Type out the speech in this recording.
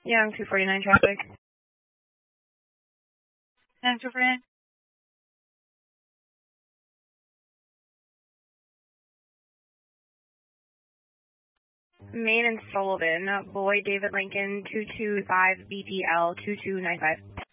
Yeah, I'm 249 traffic. And 249. Main and Sullivan, Boy David Lincoln 225 BTL 2295.